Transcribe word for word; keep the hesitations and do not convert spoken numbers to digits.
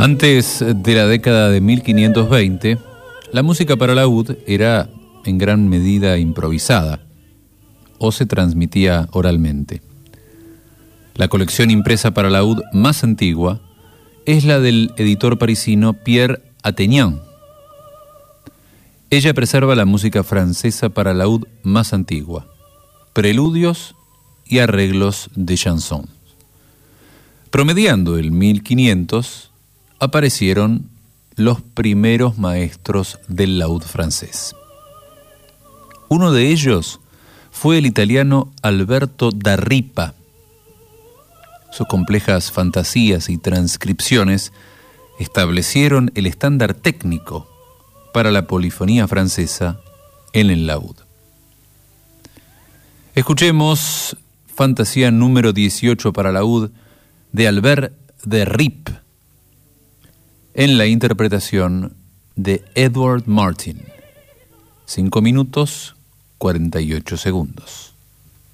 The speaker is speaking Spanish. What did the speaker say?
Antes de la década de mil quinientos veinte, la música para laúd era en gran medida improvisada o se transmitía oralmente. La colección impresa para laúd más antigua es la del editor parisino Pierre Attegnan. Ella preserva la música francesa para laúd más antigua, preludios y arreglos de chansons. Promediando el mil quinientos, aparecieron los primeros maestros del laúd francés. Uno de ellos fue el italiano Alberto da Ripa. Sus complejas fantasías y transcripciones establecieron el estándar técnico para la polifonía francesa en el laúd. Escuchemos Fantasía número dieciocho para laúd de Albert de Ripe en la interpretación de Edward Martin. cinco minutos, cuarenta y ocho segundos.